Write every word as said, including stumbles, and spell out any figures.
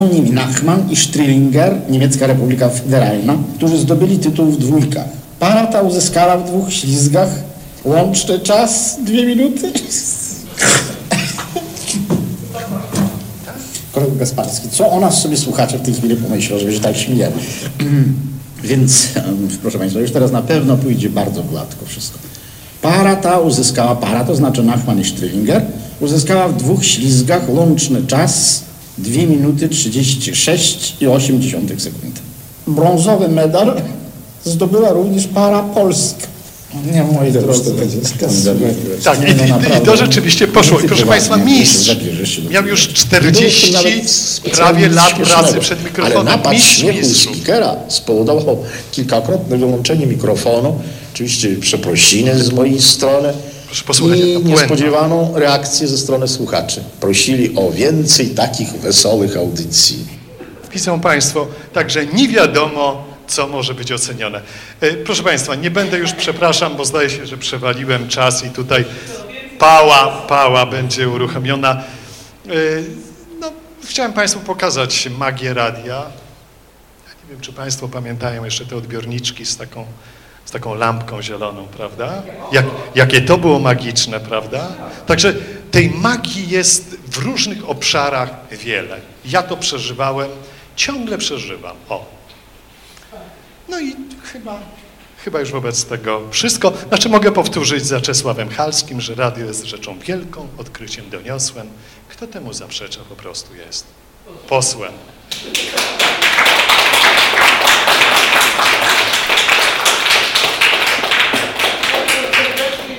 Nachman i Strillinger, Niemiecka Republika Federalna, którzy zdobyli tytuł w dwójkach. Para ta uzyskała w dwóch ślizgach łączny czas dwie minuty. Kolega Gasparski, co o nas sobie słuchacze w tej chwili pomyślą, że się tak śmiejemy. Więc, proszę Państwa, już teraz na pewno pójdzie bardzo gładko wszystko. Para ta uzyskała, para to znaczy Nachman i Strillinger, uzyskała w dwóch ślizgach łączny czas dwie minuty trzydzieści sześć i osiem dziesiątych sekundy. Brązowy medal zdobyła również para polska. Nie, moi drodzy, tak, i, i, i to rzeczywiście poszło. I proszę Państwa, mistrz miał już czterdzieści prawie lat pracy przed mikrofonem. Ale napad mistrz śmiechu speakera spowodował kilkakrotne wyłączenie mikrofonu, oczywiście przeprosiny z mojej strony i niespodziewaną reakcję ze strony słuchaczy. Prosili o więcej takich wesołych audycji. Widzą Państwo, także nie wiadomo, co może być ocenione. Proszę Państwa, nie będę już, przepraszam, bo zdaje się, że przewaliłem czas i tutaj pała, pała będzie uruchomiona. No, chciałem Państwu pokazać magię radia. Ja nie wiem, czy Państwo pamiętają jeszcze te odbiorniczki z taką, z taką lampką zieloną, prawda? Jak, jakie to było magiczne, prawda? Także tej magii jest w różnych obszarach wiele. Ja to przeżywałem, ciągle przeżywam. O. No i chyba, chyba już wobec tego wszystko. Znaczy mogę powtórzyć za Czesławem Halskim, że radio jest rzeczą wielką, odkryciem doniosłym. Kto temu zaprzecza, po prostu jest posłem.